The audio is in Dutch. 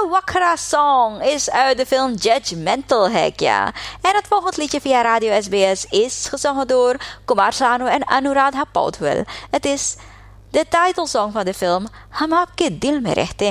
Wakra Song is uit de film Judgmental Hekja. En het volgende liedje via Radio SBS is gezongen door Kumar Sanu en Anuradha Paudwell. Het is de titelsong van de film Hum Aapke Dil Mein Rehte